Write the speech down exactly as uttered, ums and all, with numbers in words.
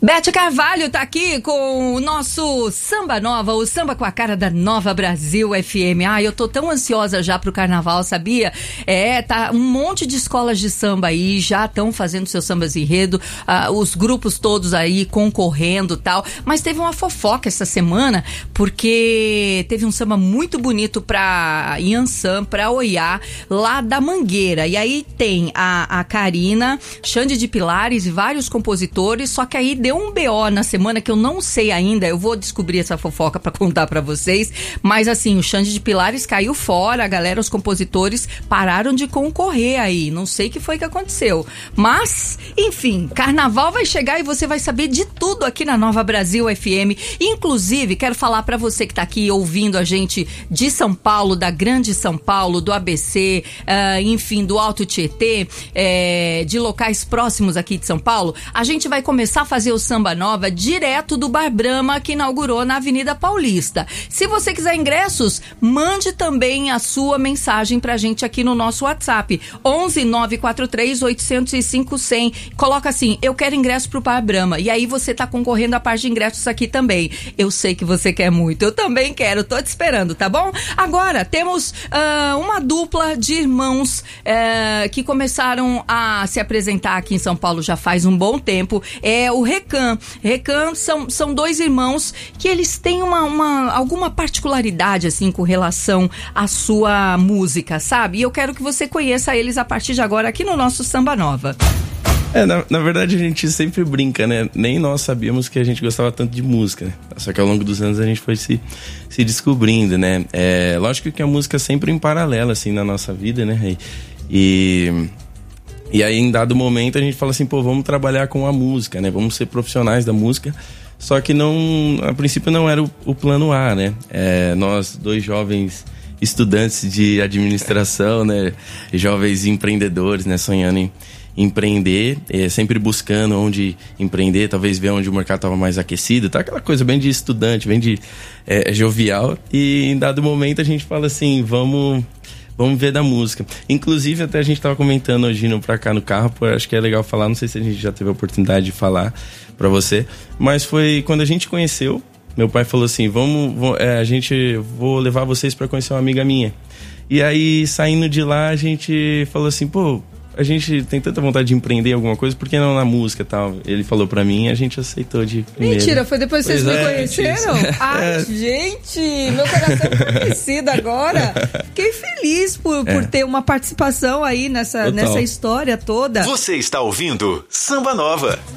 Bete Carvalho tá aqui com o nosso Samba Nova, o samba com a cara da Nova Brasil F M. Ah, eu tô tão ansiosa já pro carnaval, sabia? É, tá um monte de escolas de samba aí, já estão fazendo seus sambas enredo, ah, os grupos todos aí concorrendo e tal, mas teve uma fofoca essa semana, porque teve um samba muito bonito pra Iansã, pra Oiá, lá da Mangueira, e aí tem a, a Karina, Xande de Pilares e vários compositores, só que aí deu um B O na semana que eu não sei ainda, eu vou descobrir essa fofoca pra contar pra vocês, mas assim, o Xande de Pilares caiu fora, a galera, os compositores pararam de concorrer aí, não sei o que foi que aconteceu, mas, enfim, carnaval vai chegar e você vai saber de tudo aqui na Nova Brasil F M, inclusive, quero falar pra você que tá aqui ouvindo a gente de São Paulo, da Grande São Paulo, do A B C, uh, enfim, do Alto Tietê, é, de locais próximos aqui de São Paulo, a gente vai começar a fazer o Samba Nova direto do Bar Brahma, que inaugurou na Avenida Paulista. Se você quiser ingressos, mande também a sua mensagem pra gente aqui no nosso WhatsApp, onze nove quatro três oito zero cinco zero zero. Coloca assim, eu quero ingresso pro Bar Brahma, e aí você tá concorrendo a parte de ingressos aqui também. Eu sei que você quer muito, eu também quero, tô te esperando, tá bom? Agora, temos uh, uma dupla de irmãos uh, que começaram a se apresentar aqui em São Paulo já faz um bom tempo, é o Recan. Recan são, são dois irmãos que eles têm uma, uma, alguma particularidade, assim, com relação à sua música, sabe? E eu quero que você conheça eles a partir de agora aqui no nosso Samba Nova. É, na, na verdade a gente sempre brinca, né? Nem nós sabíamos que a gente gostava tanto de música, né? Só que ao longo dos anos a gente foi se, se descobrindo, né? É, lógico que a música é sempre em paralelo, assim, na nossa vida, né? E... E aí, em dado momento, a gente fala assim, pô, vamos trabalhar com a música, né? Vamos ser profissionais da música. Só que não, a princípio não era o, o plano A, né? É, nós, dois jovens estudantes de administração, né? Jovens empreendedores, né? Sonhando em empreender, é, sempre buscando onde empreender, talvez ver onde o mercado estava mais aquecido, tá? Aquela coisa bem de estudante, bem de é, jovial. E em dado momento a gente fala assim, vamos... Vamos ver da música. Inclusive, até a gente tava comentando hoje indo pra cá no carro, pô, acho que é legal falar, não sei se a gente já teve a oportunidade de falar pra você, mas foi quando a gente conheceu, meu pai falou assim, vamos, vou, é, a gente, vou levar vocês pra conhecer uma amiga minha. E aí, saindo de lá, a gente falou assim, pô, a gente tem tanta vontade de empreender alguma coisa, por que não na música e tal? Ele falou pra mim e a gente aceitou de primeiro. Mentira, foi depois que vocês pois me é, conheceram? Ai, é. Gente, meu coração é conhecido agora. Fiquei feliz por, por é. ter uma participação aí nessa, nessa história toda. Você está ouvindo Samba Nova.